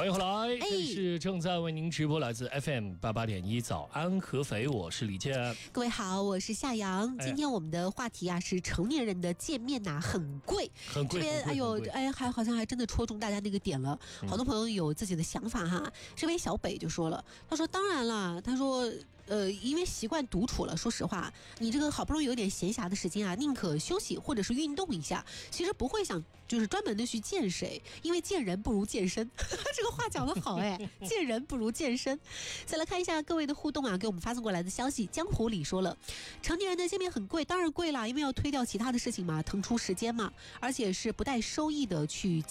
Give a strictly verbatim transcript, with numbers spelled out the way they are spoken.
欢迎回来，这里是正在为您直播来自 F M 八八点一早安合肥，我是李健。 各位好，我是夏阳。今天我们的话题啊是成年人的见面呐、啊、很贵， 很贵。 这边哎呦哎还好像还真的戳中大家那个点了，好多朋友有自己的想法哈。这边小北就说了，他说当然了，他说。呃，因为习惯独处了，说实话，你这个好不容易有点闲暇的时间啊，宁可休息或者是运动一下，其实不会想就是专门的去见谁，因为见人不如健身。这个话讲得好哎，见人不如健身。再来看一下各位的互动啊，给我们发送过来的消息。江湖里说了，成年人的见面很贵，当然贵啦，因为要推掉其他的事情嘛，腾出时间嘛，而且是不带收益的去